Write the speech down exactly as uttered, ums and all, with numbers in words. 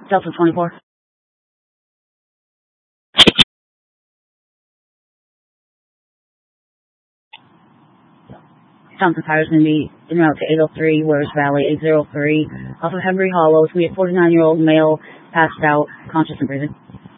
Delta twenty-four. Thompson Tire is going to be en route to eight oh three, Warriors Valley, eight oh three, off of Henry Hollow. We have forty-nine-year-old male, passed out, conscious and breathing.